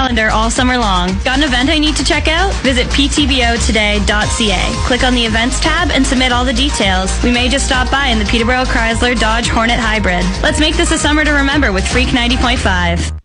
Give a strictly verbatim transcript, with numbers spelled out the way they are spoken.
calendar all summer long. Got an event I need to check out? Visit p t b o today dot c a. Click on the Events tab and submit all the details. We may just stop by in the Peterborough Chrysler Dodge Hornet Hybrid. Let's make this a summer to remember with Freak ninety point five.